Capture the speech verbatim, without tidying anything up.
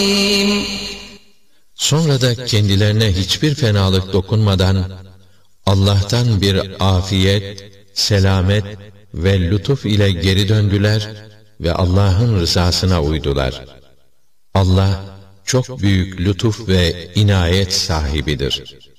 Sonra da kendilerine hiçbir fenalık dokunmadan Allah'tan bir afiyet, selamet ve lütuf ile geri döndüler ve Allah'ın rızasına uydular. Allah çok büyük lütuf ve inayet sahibidir.